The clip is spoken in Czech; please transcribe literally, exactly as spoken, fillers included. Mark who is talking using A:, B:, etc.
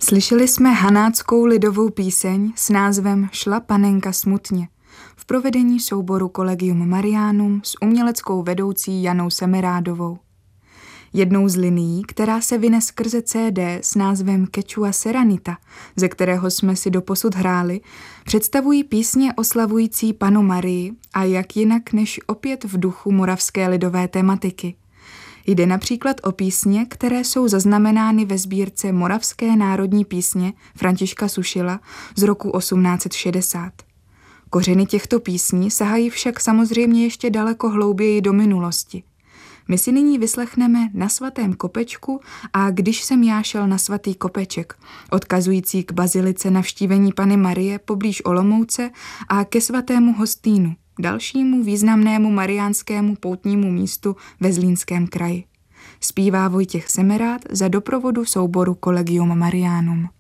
A: Slyšeli jsme hanáckou lidovou píseň s názvem Šla panenka smutně v provedení souboru Collegium Marianum s uměleckou vedoucí Janou Semerádovou. Jednou z linií, která se vyne skrze C D s názvem Quechua Seranita, ze kterého jsme si doposud hráli, představují písně oslavující Pannu Marii a jak jinak než opět v duchu moravské lidové tematiky. Jde například o písně, které jsou zaznamenány ve sbírce Moravské národní písně Františka Sušila z roku osmnáct set šedesát. Kořeny těchto písní sahají však samozřejmě ještě daleko hlouběji do minulosti. My si nyní vyslechneme Na svatém kopečku a Když jsem já šel na svatý kopeček, odkazující k bazilice Navštívení Panny Marie poblíž Olomouce a ke svatému Hostýnu, dalšímu významnému mariánskému poutnímu místu ve Zlínském kraji. Zpívá Vojtěch Semerád za doprovodu souboru Collegium Marianum.